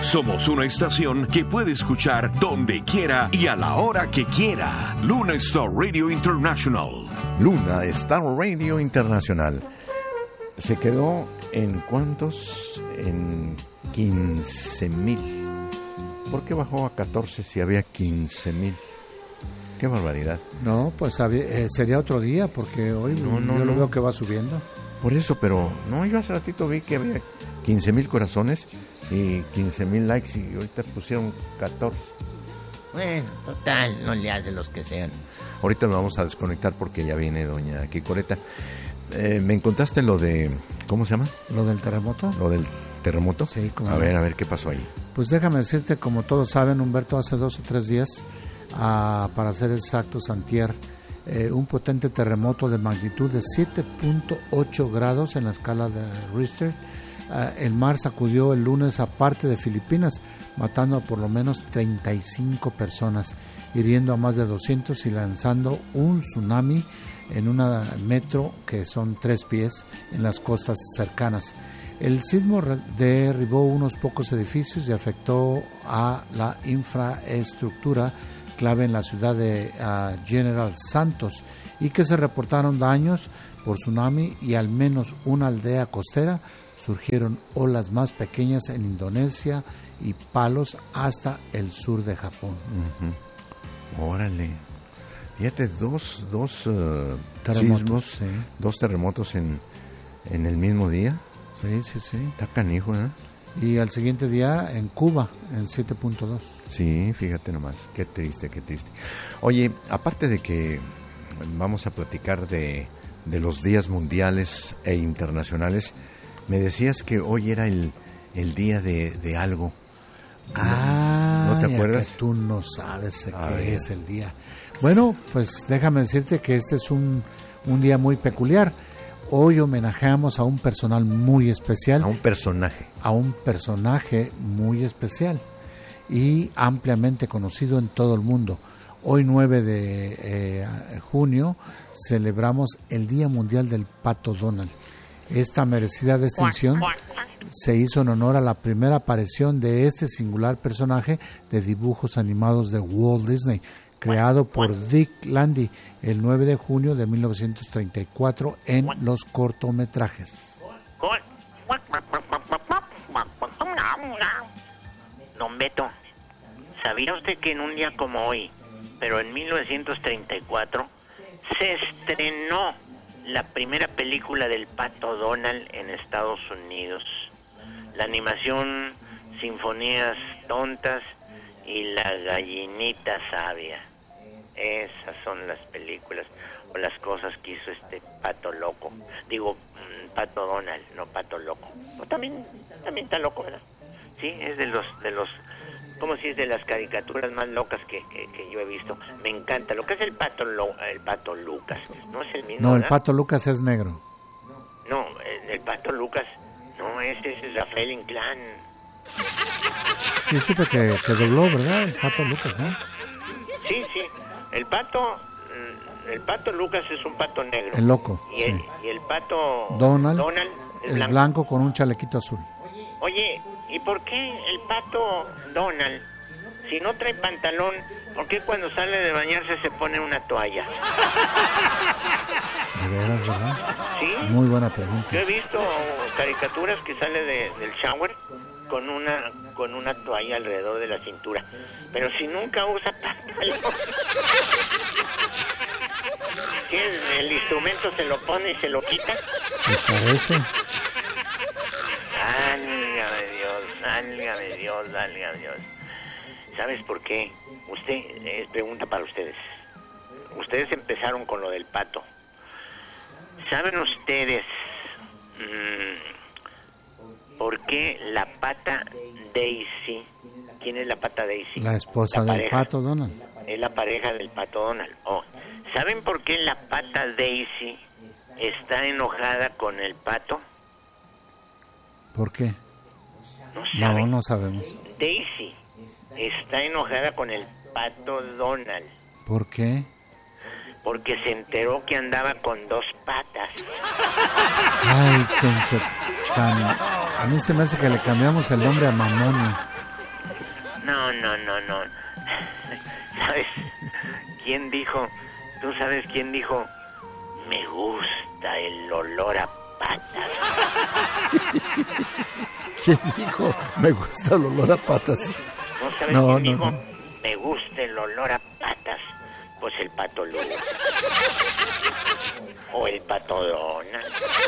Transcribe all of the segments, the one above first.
Somos una estación que puede escuchar donde quiera y a la hora que quiera. Luna Star Radio International. Luna Star Radio Internacional. Se quedó en ¿cuántos? En 15,000. ¿Por qué bajó a 14 si había 15,000? Qué barbaridad. No, pues sería otro día, porque hoy yo lo veo que va subiendo. Por eso, pero no, yo hace ratito vi que había 15,000 corazones y 15,000 likes y ahorita pusieron 14. Bueno, total, no le hace los que sean. Ahorita nos vamos a desconectar porque ya viene doña Quicoreta. ¿Me encontraste lo de, cómo se llama? ¿Lo del terremoto? ¿Lo del terremoto? Sí. A ver, ¿qué pasó ahí? Pues déjame decirte, como todos saben, Humberto, hace 2 o 3 días, para ser exactos, antier, un potente terremoto de magnitud de 7.8 grados en la escala de Richter. El mar sacudió el lunes a parte de Filipinas, matando a por lo menos 35 personas, hiriendo a más de 200 y lanzando un tsunami en una metro, que son 3 pies, en las costas cercanas. El sismo derribó unos pocos edificios y afectó a la infraestructura clave en la ciudad de General Santos, y que se reportaron daños por tsunami y al menos una aldea costera. Surgieron olas más pequeñas en Indonesia y palos hasta el sur de Japón. Órale. Fíjate, dos terremotos, sismos, sí. 2 terremotos en el mismo día. Sí. Está canijo, ¿eh? Y al siguiente día en Cuba, en 7.2. Sí, fíjate nomás, qué triste. Oye, aparte de que vamos a platicar de los días mundiales e internacionales, me decías que hoy era el día de algo. ¿No te acuerdas? Que tú no sabes qué es el día. Bueno, pues déjame decirte que este es un día muy peculiar. Hoy homenajeamos a un personal muy especial. A un personaje muy especial y ampliamente conocido en todo el mundo. Hoy 9 de junio celebramos el Día Mundial del Pato Donald. Esta merecida distinción se hizo en honor a la primera aparición de este singular personaje de dibujos animados de Walt Disney, creado por Dick Landy el 9 de junio de 1934 en los cortometrajes. Don Beto, ¿sabía usted que en un día como hoy, pero en 1934, se estrenó la primera película del Pato Donald en Estados Unidos? La animación Sinfonías Tontas y La Gallinita Sabia. Esas son las películas o las cosas que hizo este pato loco. Digo, Pato Donald, no Pato Loco. O también está loco, ¿verdad? Sí, es de los como si es de las caricaturas más locas que yo he visto. Me encanta. Lo que es el Pato Lucas. No es el mismo. No, ¿verdad? el Pato Lucas es negro. No, el Pato Lucas, no, ese es Rafael Inclán. Sí, supe que dobló, ¿verdad? El Pato Lucas, ¿no? Sí. El pato Lucas es un pato negro. El loco. Y el pato Donald es blanco. Blanco con un chalequito azul. Oye, ¿y por qué el pato Donald, si no trae pantalón, por qué cuando sale de bañarse se pone una toalla? De veras, ¿verdad? Sí. Muy buena pregunta. Yo he visto caricaturas que sale del shower con una toalla alrededor de la cintura, pero si nunca usa pantalón, ¿qué? ¿El instrumento se lo pone y se lo quita? ¿Te parece? Válgame Dios. ¿Sabes por qué? Pregunta para ustedes. Ustedes empezaron con lo del pato. ¿Saben ustedes por qué la pata Daisy? ¿Quién es la pata Daisy? La esposa del Pato Donald. Es la pareja del Pato Donald. ¿Saben por qué la pata Daisy está enojada con el pato? ¿Por qué? No sabemos. Daisy está enojada con el Pato Donald. ¿Por qué? Porque se enteró que andaba con 2 patas. Ay, a mí se me hace que le cambiamos el nombre a Mamoni. No. ¿Sabes quién dijo? ¿Tú sabes quién dijo? Me gusta el olor a patas. ¿Quién dijo? Me gusta el olor a patas. ¿No sabes quién dijo? Me gusta el olor a patas. Pues el Pato Lu. O el Pato Donald.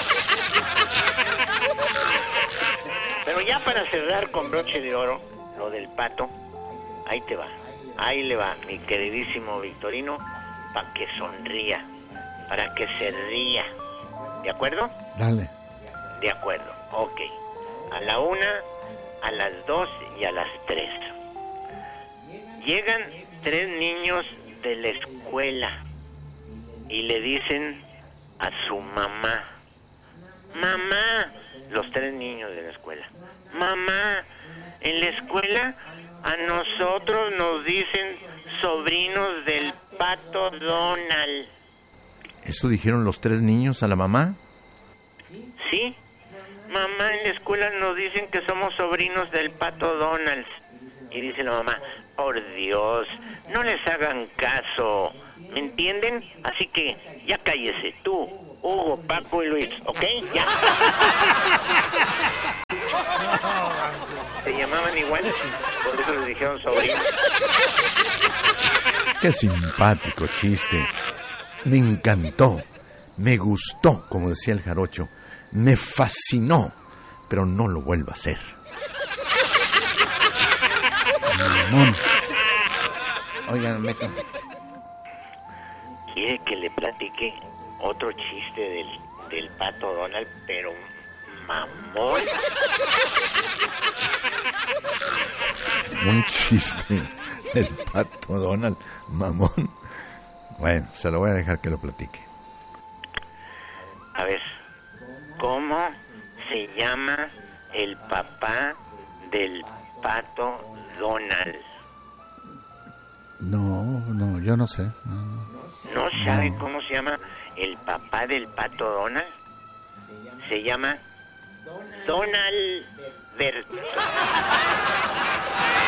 Pero ya para cerrar con broche de oro, lo del pato, ahí te va. Ahí le va, mi queridísimo Victorino, para que sonría, para que se ría. ¿De acuerdo? Dale. De acuerdo, ok. A la 1, a las 2 y a las 3. Llegan 3 niños de la escuela y le dicen a su mamá: mamá, los 3 niños de la escuela, mamá, en la escuela a nosotros nos dicen sobrinos del Pato Donald. ¿Eso dijeron los 3 niños a la mamá? Sí, mamá, en la escuela nos dicen que somos sobrinos del Pato Donald. Y dice la mamá: por Dios, no les hagan caso, ¿me entienden? Así que ya cállese tú, Hugo, Paco y Luis, ¿ok? Ya. Se llamaban igual, por eso les dijeron sobrinos. Qué simpático chiste. Me encantó, me gustó, como decía el jarocho, me fascinó, pero no lo vuelvo a hacer. Mamón. Oigan, Meto. ¿Quiere que le platique otro chiste del Pato Donald, pero mamón? Un chiste del Pato Donald, mamón. Bueno, se lo voy a dejar que lo platique. A ver, ¿cómo se llama el papá del Pato Donald? No, yo no sé. ¿No sabe cómo se llama el papá del Pato Donald? Se llama Donald Berto.